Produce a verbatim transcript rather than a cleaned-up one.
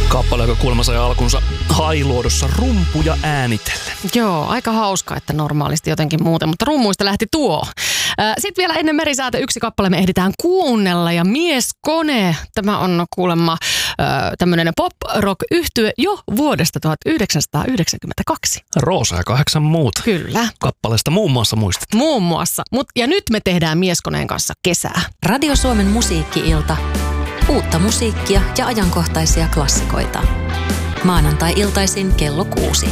Kappale, joka kuulemma sai alkunsa Hailuodossa rumpuja äänitellen. Joo, aika hauska, että normaalisti jotenkin muuten, mutta rummuista lähti tuo. Sitten vielä ennen Merisäätä yksi kappale me ehditään kuunnella ja Mieskone. Tämä on kuulemma tämmöinen pop-rock-yhtye jo vuodesta tuhatyhdeksänsataayhdeksänkymmentäkaksi. Roosa ja kahdeksan muuta. Kyllä. Kappaleesta muun muassa muistat. Muun muassa. Mut, ja nyt me tehdään Mieskoneen kanssa kesää. Radio Suomen musiikki-ilta. Uutta musiikkia ja ajankohtaisia klassikoita. Maanantai-iltaisin kello kuusi.